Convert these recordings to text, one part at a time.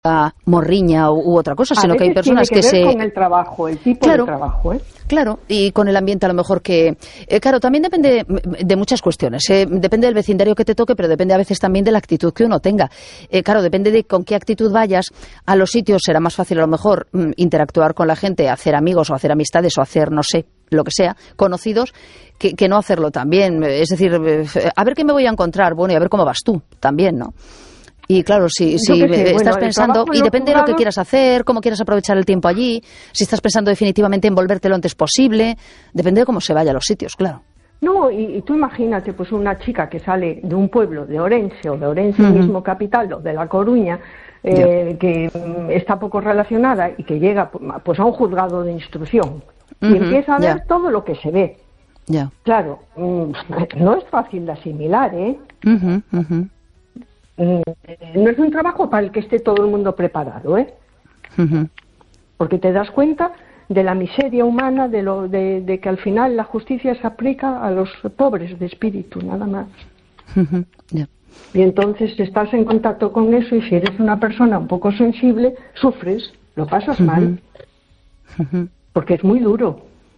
morriña u otra cosa, sino que hay personas que se... con el trabajo, el tipo de trabajo, ¿eh? Claro, y con el ambiente a lo mejor que... claro, también depende de muchas cuestiones. Depende del vecindario que te toque, pero depende a veces también de la actitud que uno tenga. Claro, depende de con qué actitud vayas a los sitios. Será más fácil a lo mejor interactuar con la gente, hacer amigos o hacer amistades o hacer, no sé, lo que sea, conocidos, que no hacerlo también. Es decir, a ver qué me voy a encontrar, bueno, y a ver cómo vas tú también, ¿no? Y claro, si estás pensando, y depende de lo que quieras hacer, cómo quieras aprovechar el tiempo allí, si estás pensando definitivamente en volverte lo antes posible, depende de cómo se vaya a los sitios, claro. No, y tú imagínate, pues una chica que sale de un pueblo de Orense, o de Orense mismo capital, o de La Coruña, que está poco relacionada y que llega pues a un juzgado de instrucción y empieza a ver todo lo que se ve. Claro, no es fácil de asimilar, ¿eh? No es un trabajo para el que esté todo el mundo preparado, ¿eh? Porque te das cuenta de la miseria humana, de que al final la justicia se aplica a los pobres de espíritu, nada más. Y entonces estás en contacto con eso, y si eres una persona un poco sensible, sufres, lo pasas mal, porque es muy duro.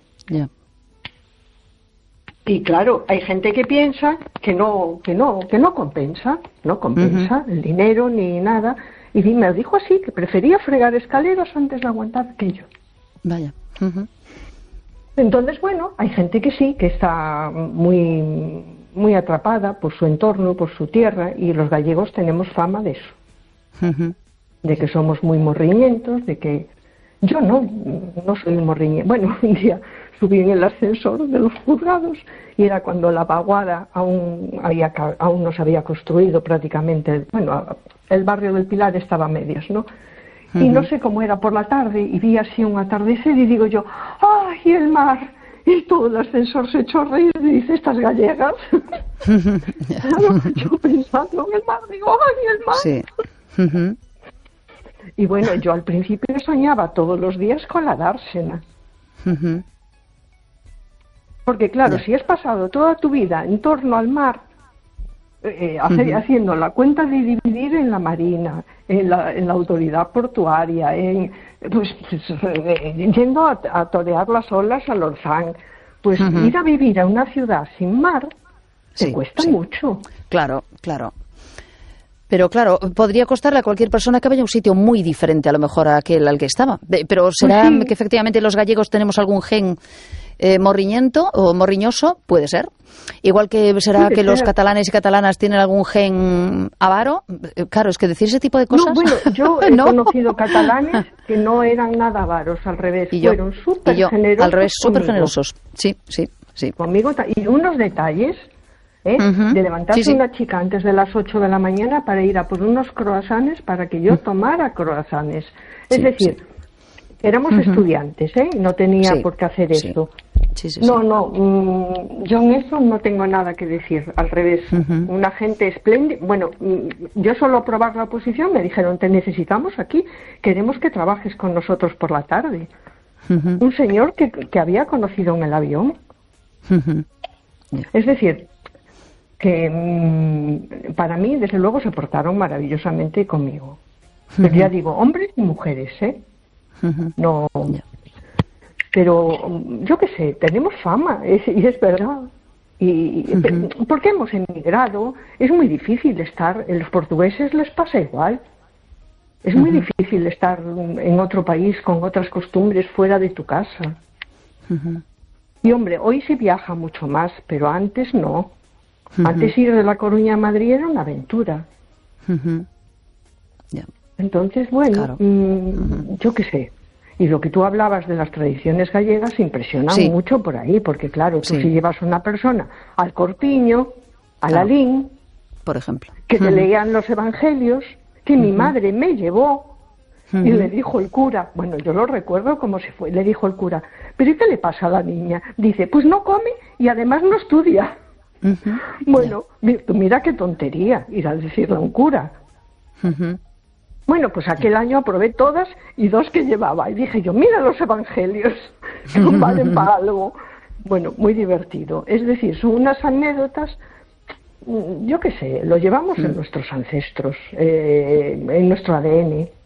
Y claro, hay gente que piensa que no compensa el dinero ni nada. Y me dijo así, que prefería fregar escaleras antes de aguantar aquello. Vaya. Entonces, bueno, hay gente que sí, que está muy, muy atrapada por su entorno, por su tierra, y los gallegos tenemos fama de eso. De que somos muy morriñentos, de que... Yo no soy morriñenta. Bueno, un día subí en el ascensor de los juzgados y era cuando la vaguada aún no se había construido prácticamente. Bueno, el barrio del Pilar estaba a medias, ¿no? Y no sé cómo era por la tarde y vi así un atardecer y digo yo, ¡ay, el mar! Y todo el ascensor se echó a reír y dice, estas gallegas. Claro, yo pensando en el mar, digo, ¡ay, el mar! Sí. Y bueno, yo al principio soñaba todos los días con la dársena. Porque claro, si has pasado toda tu vida en torno al mar, haciendo la cuenta de dividir en la marina, en la autoridad portuaria, yendo a torear las olas al Orzán, pues ir a vivir a una ciudad sin mar te cuesta mucho. Claro. Pero claro, podría costarle a cualquier persona que vaya a un sitio muy diferente a lo mejor a aquel al que estaba. Pero ¿será que efectivamente los gallegos tenemos algún gen morriñento o morriñoso? Puede ser. Igual que será que los catalanes y catalanas tienen algún gen avaro. Claro, es que decir ese tipo de cosas... No, bueno, yo he conocido catalanes que no eran nada avaros, al revés. Fueron súper generosos. Al revés, súper generosos. Sí. Conmigo, y unos detalles... de levantarse una chica antes de las 8 de la mañana para ir a por unos croissants para que yo tomara croissants. Es decir, éramos estudiantes, no tenía por qué hacer esto. Yo en eso no tengo nada que decir, al revés. Una gente espléndida. Bueno, yo solo a probar la posición me dijeron, te necesitamos aquí, queremos que trabajes con nosotros por la tarde. Un señor que había conocido en el avión. Es decir, que para mí, desde luego, se portaron maravillosamente conmigo. Pero ya digo, hombres y mujeres, No... Pero, yo qué sé, tenemos fama, y es verdad. Porque hemos emigrado, es muy difícil estar... A los portugueses les pasa igual. Es muy difícil estar en otro país con otras costumbres fuera de tu casa. Y, hombre, hoy se viaja mucho más, pero antes no. Antes ir de La Coruña a Madrid era una aventura. Entonces, bueno, yo qué sé. Y lo que tú hablabas de las tradiciones gallegas impresiona mucho por ahí, porque claro, tú si llevas a una persona al Corpiño, al Alín, por ejemplo, que te leían los evangelios, que mi madre me llevó, y le dijo el cura, bueno, yo lo recuerdo como si fue, le dijo el cura, ¿pero y qué le pasa a la niña? Dice, pues no come y además no estudia. Bueno, mira qué tontería ir a decirle a un cura. Bueno, pues aquel año aprobé todas y 2 que llevaba. Y dije yo, mira los evangelios, que no valen para algo. Bueno, muy divertido. Es decir, son unas anécdotas, yo qué sé, lo llevamos en nuestros ancestros, en nuestro ADN.